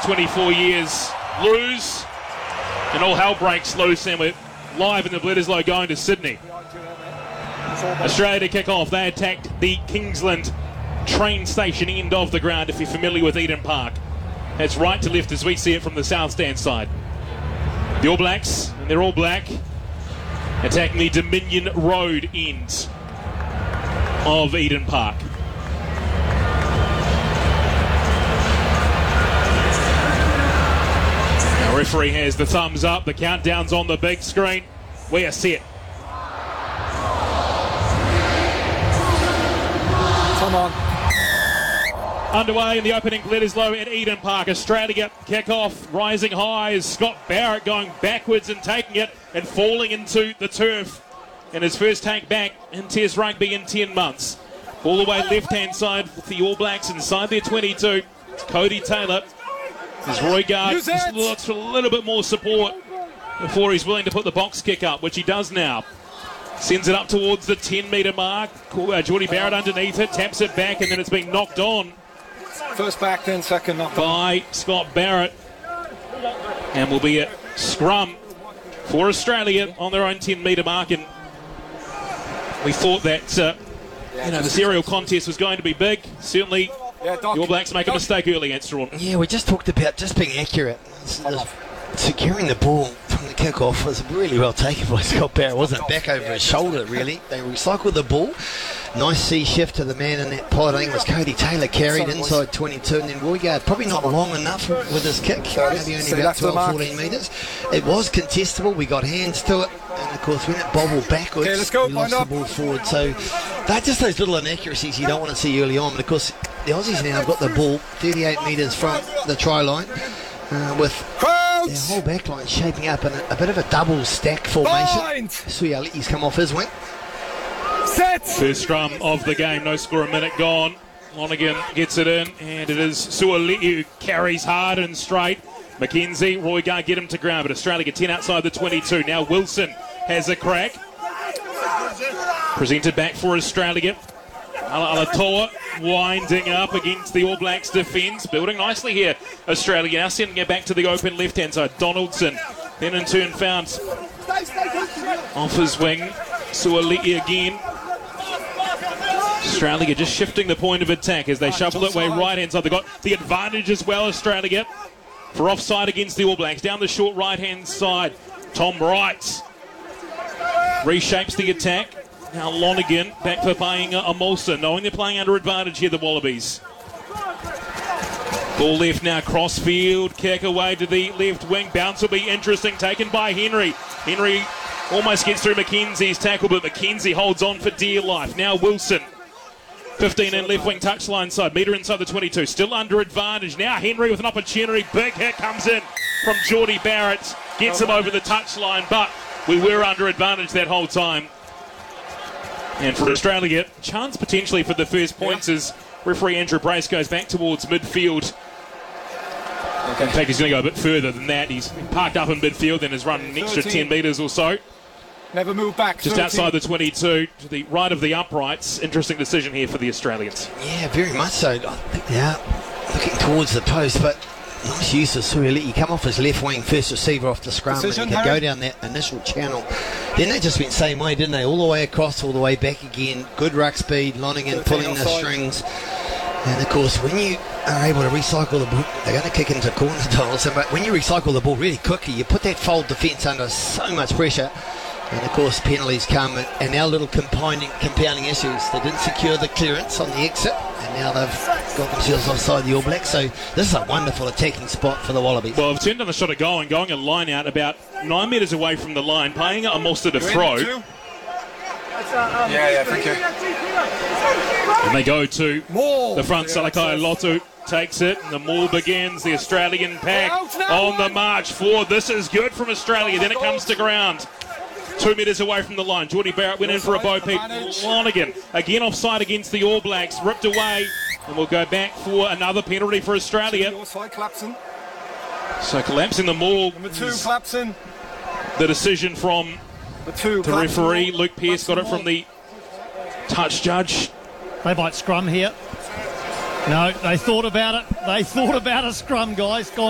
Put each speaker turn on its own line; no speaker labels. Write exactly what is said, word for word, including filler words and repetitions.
last twenty-four years lose, and all hell breaks loose, and we're live in the Bledisloe going to Sydney. Australia to kick off. They attacked the Kingsland train station end of the ground, if you're familiar with Eden Park. That's right to left as we see it from the south stand side. The All Blacks, and they're all black, attacking the Dominion Road end of Eden Park. Our referee has the thumbs up. The countdown's on the big screen. We are set.
Come on.
Underway in the opening Bledisloe at Eden Park. Australia kick off, rising high as Scott Barrett going backwards and taking it and falling into the turf in his first take back in Test rugby in ten months. All the way left-hand side with the All Blacks inside their twenty-two. It's Cody Taylor. As Roigard just looks for a little bit more support before he's willing to put the box kick up, which he does now. Sends it up towards the ten metre mark. Uh, Geordie Barrett underneath it, taps it back, and then it's been knocked on.
First back, then second knocked on.
By Scott Barrett. And will be a scrum for Australia on their own ten metre mark. And we thought that uh, you know, the aerial contest was going to be big. Certainly
Yeah, Doc,
the All Blacks make a mistake early against Toronto.
Yeah, we just talked about just being accurate. Securing the ball from the kick-off was really well taken by Scott Barrett, wasn't it? Back over his shoulder, really. They recycled the ball. Nice C shift to the man in that pod. I think it was Cody Taylor carried inside twenty-two, and then Roigard probably not long enough with his kick, maybe only about twelve, fourteen metres. It was contestable. We got hands to it, and of course when it bobbled backwards,
okay, let's go,
we lost the ball forward. So they're just those little inaccuracies you don't want to see early on. But of course the Aussies now have got the ball thirty-eight metres from the try line. Uh, with their whole back line shaping up in a, a bit of a double stack formation. Suiali'i's come off his wing.
Set.
First scrum of the game, no score, a minute gone. Lonergan gets it in, and it is Suali'i who carries hard and straight. McKenzie, Roigard get him to ground, but Australia get ten outside the twenty-two. Now Wilson has a crack. Presented back for Australia. Alatoa winding up against the All Blacks defence. Building nicely here, Australia. Now sending it back to the open left-hand side. Donaldson then in turn found off his wing. Suali'i again. Australia just shifting the point of attack as they shuffle it way right-hand side. They've got the advantage as well, Australia, for offside against the All Blacks. Down the short right-hand side. Tom Wright reshapes the attack. Now Lonergan back for playing a Molson, knowing they're playing under advantage here, the Wallabies. Ball left now, crossfield, kick away to the left wing. Bounce will be interesting, taken by Henry. Henry almost gets through McKenzie's tackle, but McKenzie holds on for dear life. Now Wilson, fifteen in left wing touchline side, metre inside the twenty-two, still under advantage. Now Henry with an opportunity, big hit comes in from Geordie Barrett, gets him over the touchline, but we were under advantage that whole time. And for Australia, chance potentially for the first points as referee Andrew Brace goes back towards midfield. Okay. In fact, he's going to go a bit further than that. He's parked up in midfield and has run an extra ten metres or so.
Never move back.
Just
thirteen.
Outside the twenty-two, to the right of the uprights. Interesting decision here for the Australians.
Yeah, very much so. I think they are looking towards the post, but nice use of Suali'i. Come off his left wing, first receiver off the scrum,
Decision,
and he could
Harry?
go down that initial channel. Then they just went same way, didn't they? All the way across, all the way back again. Good ruck speed, Lonergan pulling the strings. And of course, when you are able to recycle the ball, they're going to kick into corner tiles. But when you recycle the ball really quickly, you put that fold defence under so much pressure. And of course, penalties come, and now little compounding, compounding issues. They didn't secure the clearance on the exit, and now they've got themselves offside the All Blacks. So this is a wonderful attacking spot for the Wallabies.
Well, they've turned on a shot of going, going a line out about nine metres away from the line, paying a Molster to throw.
Yeah, yeah, thank you.
And they go to
More.
the front. Salakai Lotu takes it, and the maul begins. The Australian pack on the march forward. This is good from Australia. Then it comes to ground. Two metres away from the line. Geordie Barrett went in for a bow peep. Lonergan again offside against the All Blacks. Ripped away, and we'll go back for another penalty for Australia.
Your side, Clapson.
So collapsing the maul.
Number two, Clapson.
The decision from
The two.
the referee. Luke Pearce got it from the touch judge.
They might scrum here. No, they thought about it. They thought about a scrum, guys. Gone.